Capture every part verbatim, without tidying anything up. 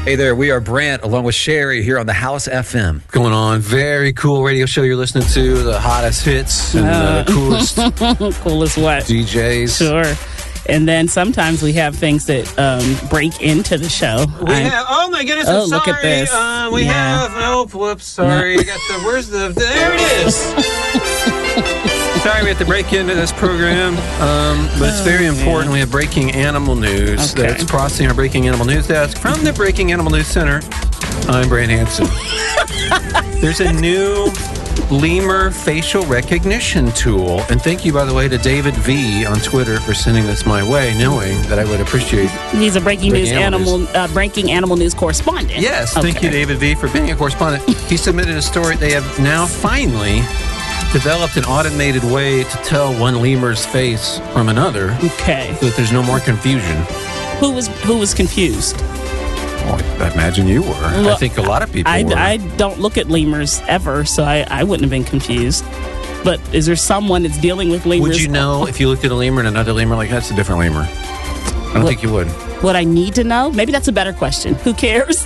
Hey there, we are Brant along with Sherry here on the House F M. Going on, very cool radio show you're listening to, the hottest hits and uh, the coolest coolest what? D Js. Sure. And then sometimes we have things that um, break into the show. We I, have, oh my goodness, oh, I'm look sorry. at this. Uh, we Yeah. have, oh, whoops, sorry. No. I got the, where's the, there it is. Sorry, we have to break into this program, um, but it's very Oh, important. man. We have breaking animal news Okay. that's processing our breaking animal news desk from the Breaking Animal News Center. I'm Brant Hansen. There's a new lemur facial recognition tool, and thank you, by the way, to David V on Twitter for sending this my way, knowing that I would appreciate. He's a breaking, Breaking news animal animal, uh, breaking animal news correspondent. Yes, thank Okay. you, David V, for being a correspondent. He submitted a story. They have now finally developed an automated way to tell one lemur's face from another, Okay. so that there's no more confusion. Who was who was confused? Oh, I imagine you were. I Well, think a lot of people I, were. I don't look at lemurs ever, so I, I wouldn't have been confused. But is there someone that's dealing with lemurs? Would you know if you looked at a lemur and another lemur, like, that's a different lemur? I don't What- think you would. What I need to know? Maybe that's a better question. Who cares?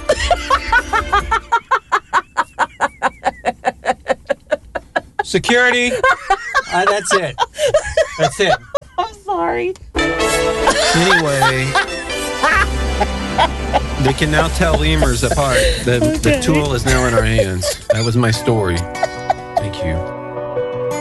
Security. uh, that's it. That's it. I'm sorry. Anyway, they can now tell lemurs apart. The, the Okay. tool is now in our hands. That was my story. Thank you.